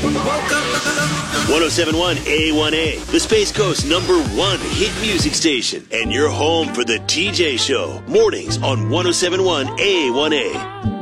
1071 A1A, the Space Coast #1 hit music station, and your home for the TJ Show. Mornings on 1071 A1A.